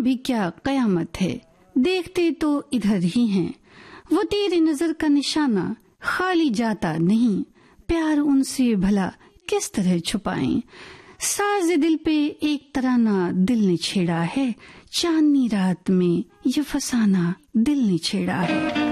भी क्या कयामत है, देखते तो इधर ही हैं। वो तेरी नजर का निशाना खाली जाता नहीं, प्यार उनसे भला किस तरह छुपाएं। साज दिल पे एक तराना दिल ने छेड़ा है, चांदनी रात में ये फसाना दिल ने छेड़ा है।